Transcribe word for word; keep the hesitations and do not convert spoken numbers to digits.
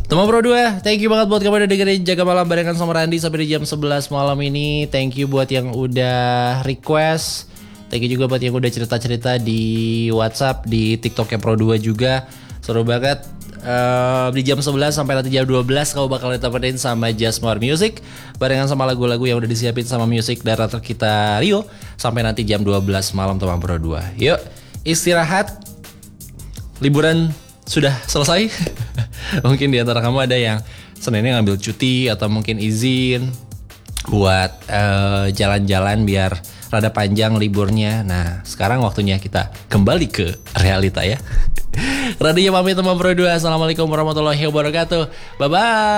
Teman Pro dua, thank you banget buat kamu udah dengerin Jaga Malam barengan sama Randy sampai di jam sebelas malam ini. Thank you buat yang udah request. Thank you juga buat yang udah cerita-cerita di WhatsApp, di TikToknya Pro dua juga. Seru banget. Uh, di jam sebelas sampai nanti jam dua belas kamu bakal ditemenin sama Just More Music barengan sama lagu-lagu yang udah disiapin sama Music Director kita Rio sampai nanti jam dua belas malam teman Pro dua. Yuk istirahat. Liburan sudah selesai. Mungkin di antara kamu ada yang Seninnya ngambil cuti atau mungkin izin buat uh, jalan-jalan biar rada panjang liburnya. Nah, sekarang waktunya kita kembali ke realita ya. Radionya pamit teman Pro dua. Assalamualaikum warahmatullahi wabarakatuh. Bye-bye.